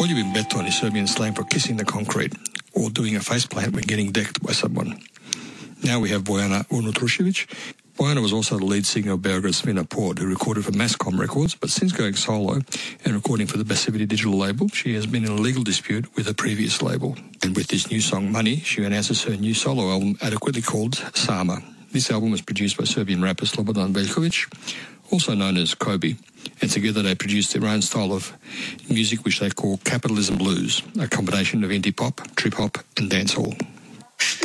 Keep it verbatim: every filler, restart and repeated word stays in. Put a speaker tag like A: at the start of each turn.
A: Poljubim beton is Serbian slang for kissing the concrete or doing a faceplant when getting decked by someone. Now we have Bojana Unutrušević. Bojana was also the lead singer of Beograd Svina Port, who recorded for Mascom Records, but since going solo and recording for the Basivity digital label, she has been in a legal dispute with her previous label. And with this new song, Money, she announces her new solo album, adequately called Sama. This album was produced by Serbian rapper Slobodan Veljković, also known as Kobe, and together they produced their own style of music which they call capitalism blues, a combination of indie pop, trip hop and dancehall.